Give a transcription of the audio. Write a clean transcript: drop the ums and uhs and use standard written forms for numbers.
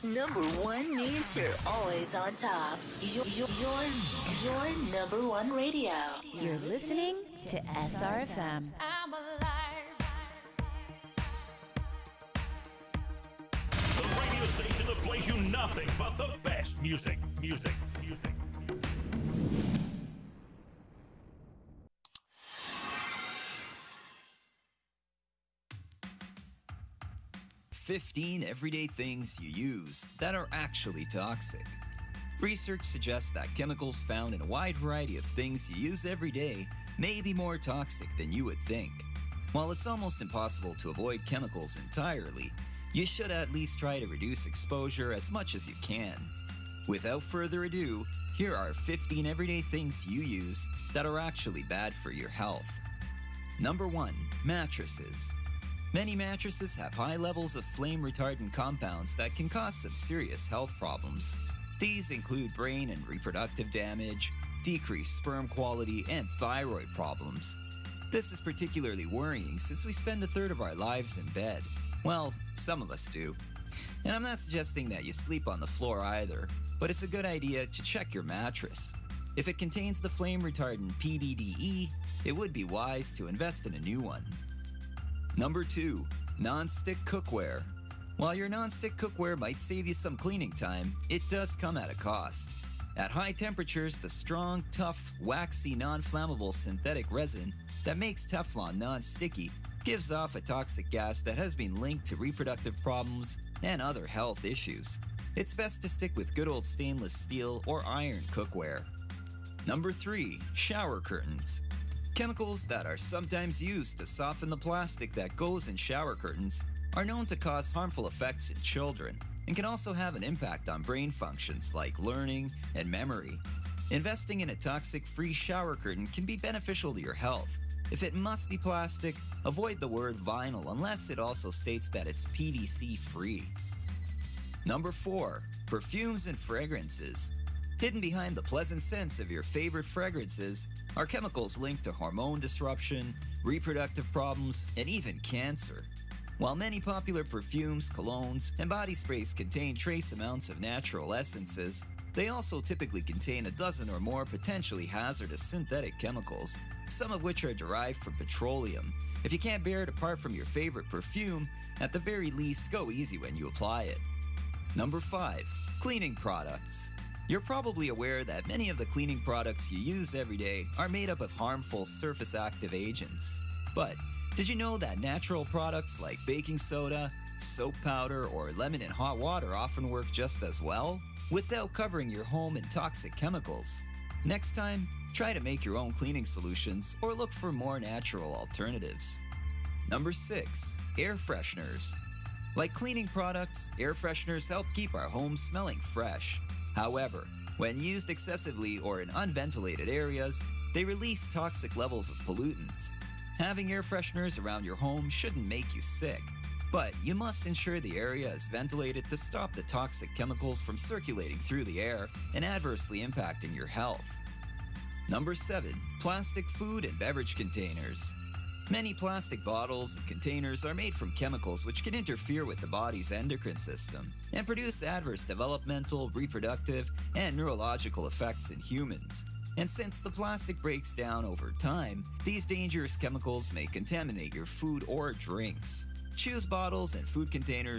Number one means you're always on top. Your number one radio. You're listening to SRFM. I'm alive. The radio station that plays you nothing but the best music. 15 everyday things you use that are actually toxic. Research suggests that chemicals found in a wide variety of things you use every day may be more toxic than you would think. While it's almost impossible to avoid chemicals entirely, you should at least try to reduce exposure as much as you can. Without further ado, here are 15 everyday things you use that are actually bad for your health. Number 1. Mattresses. Many mattresses have high levels of flame retardant compounds that can cause some serious health problems. These include brain and reproductive damage, decreased sperm quality, and thyroid problems. This is particularly worrying since we spend a third of our lives in bed. Well, some of us do. And I'm not suggesting that you sleep on the floor either, but it's a good idea to check your mattress. If it contains the flame retardant PBDE, it would be wise to invest in a new one. Number 2. Non-stick cookware. While your non-stick cookware might save you some cleaning time, it does come at a cost. At high temperatures, the strong, tough, waxy, non-flammable synthetic resin that makes Teflon non-sticky gives off a toxic gas that has been linked to reproductive problems and other health issues. It's best to stick with good old stainless steel or iron cookware. Number 3. Shower curtains. Chemicals that are sometimes used to soften the plastic that goes in shower curtains are known to cause harmful effects in children and can also have an impact on brain functions like learning and memory. Investing in a toxic-free shower curtain can be beneficial to your health. If it must be plastic, avoid the word vinyl unless it also states that it's PVC-free. Number 4. Perfumes and fragrances. Hidden behind the pleasant scents of your favorite fragrances are chemicals linked to hormone disruption, reproductive problems, and even cancer. While many popular perfumes, colognes, and body sprays contain trace amounts of natural essences, they also typically contain a dozen or more potentially hazardous synthetic chemicals, some of which are derived from petroleum. If you can't bear it apart from your favorite perfume, at the very least go easy when you apply it. Number 5. Cleaning products. You're probably aware that many of the cleaning products you use every day are made up of harmful surface active agents. But did you know that natural products like baking soda, soap powder, or lemon in hot water often work just as well, without covering your home in toxic chemicals? Next time, try to make your own cleaning solutions or look for more natural alternatives. Number 6. Air fresheners. Like cleaning products, air fresheners help keep our homes smelling fresh. However, when used excessively or in unventilated areas, they release toxic levels of pollutants. Having air fresheners around your home shouldn't make you sick, but you must ensure the area is ventilated to stop the toxic chemicals from circulating through the air and adversely impacting your health. Number 7. Plastic food and beverage containers. Many plastic bottles and containers are made from chemicals which can interfere with the body's endocrine system and produce adverse developmental, reproductive, and neurological effects in humans. And since the plastic breaks down over time, these dangerous chemicals may contaminate your food or drinks. Choose bottles and food containers